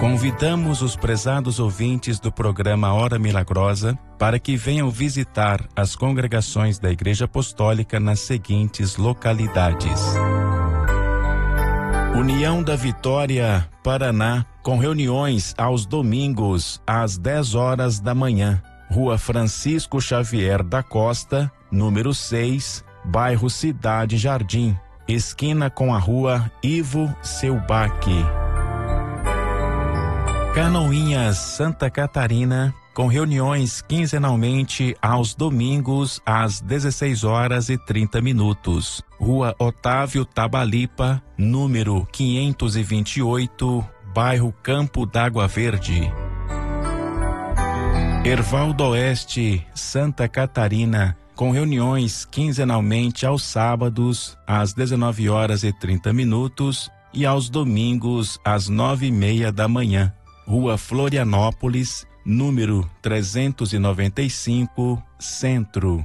Convidamos os prezados ouvintes do programa Hora Milagrosa para que venham visitar as congregações da Igreja Apostólica nas seguintes localidades: União da Vitória, Paraná, com reuniões aos domingos às 10 horas da manhã. Rua Francisco Xavier da Costa, número 6, bairro Cidade Jardim, esquina com a Rua Ivo Seubach. Canoinhas, Santa Catarina, com reuniões quinzenalmente aos domingos às 16 horas e 30 minutos. Rua Otávio Tabalipa, número 528, bairro Campo d'Água Verde. Herval do Oeste, Santa Catarina, com reuniões quinzenalmente aos sábados às 19 horas e 30 minutos e aos domingos às 9:30 da manhã. Rua Florianópolis, número 395, Centro.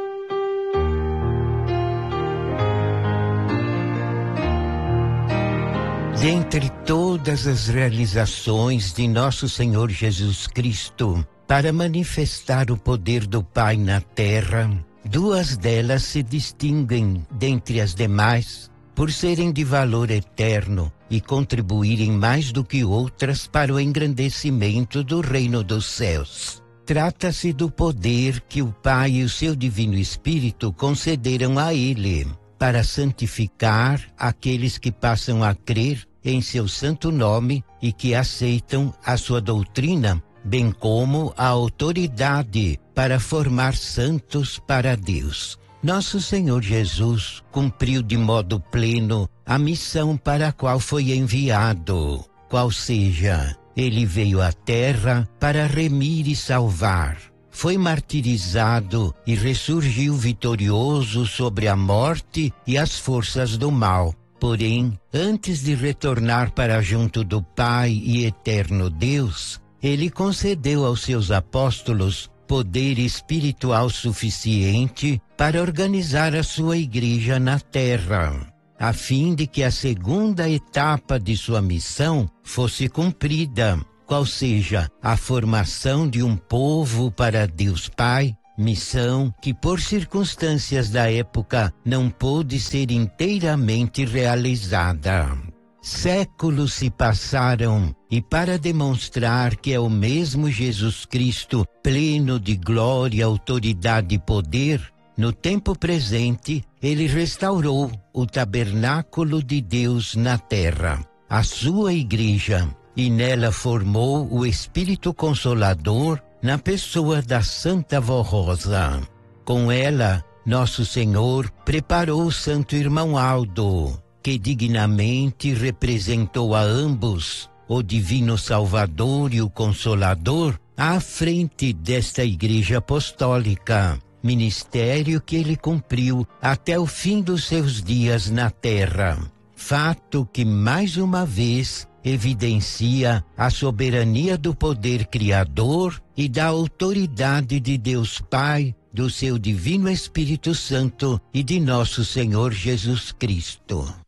Dentre todas as realizações de nosso Senhor Jesus Cristo, para manifestar o poder do Pai na terra, duas delas se distinguem dentre as demais, por serem de valor eterno e contribuírem mais do que outras para o engrandecimento do reino dos céus. Trata-se do poder que o Pai e o seu Divino Espírito concederam a ele, para santificar aqueles que passam a crer em seu santo nome e que aceitam a sua doutrina, bem como a autoridade para formar santos para Deus. Nosso Senhor Jesus cumpriu de modo pleno a missão para a qual foi enviado, qual seja, ele veio à terra para remir e salvar. Foi martirizado e ressurgiu vitorioso sobre a morte e as forças do mal. Porém, antes de retornar para junto do Pai e eterno Deus, ele concedeu aos seus apóstolos poder espiritual suficiente para organizar a sua igreja na terra, a fim de que a segunda etapa de sua missão fosse cumprida, qual seja a formação de um povo para Deus Pai, missão que por circunstâncias da época não pôde ser inteiramente realizada. Séculos se passaram e para demonstrar que é o mesmo Jesus Cristo, pleno de glória, autoridade e poder, no tempo presente, ele restaurou o tabernáculo de Deus na terra, a sua igreja, e nela formou o Espírito Consolador na pessoa da Santa Vó Rosa. Com ela, nosso Senhor preparou o Santo Irmão Aldo, que dignamente representou a ambos, o Divino Salvador e o Consolador, à frente desta Igreja Apostólica, ministério que ele cumpriu até o fim dos seus dias na terra. Fato que, mais uma vez, evidencia a soberania do poder criador e da autoridade de Deus Pai, do seu Divino Espírito Santo e de nosso Senhor Jesus Cristo.